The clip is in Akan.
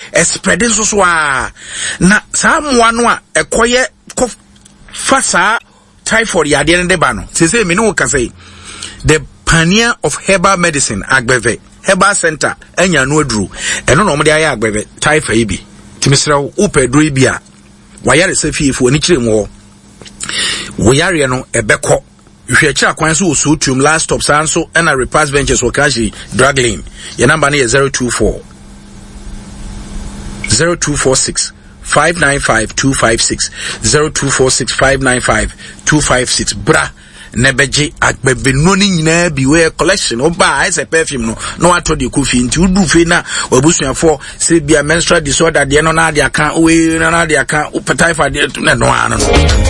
spreading so na samoa no a ekoye fasa typhoid ya de ne ba no say me no ka say the pioneer of herbal medicine Agbeve herbal center enya no aduru eno no mo de aye Agbeve typhoid bi timisra wo pedro bi a wayare safiefo ani kire mo wo yare no ebekọ hwe kira kwan so so tum last stop sanso and repass ventures wo kashi drug lane your number is 0246 595 256 0246 595 256 bra nebeje Agbeve no ni nyina bi we collection oba I say perfume no ato de kofi nti udu fe na wabusuafo se bia menstrual disorder de no na de aka we na de aka typhoid de no ano